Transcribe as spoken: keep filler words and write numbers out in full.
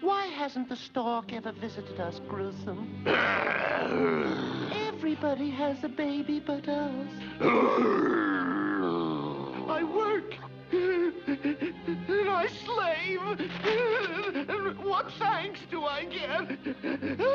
Why hasn't the stork ever visited us, Gruesome? Everybody has a baby but us. I work. And I slave. And what thanks do I get?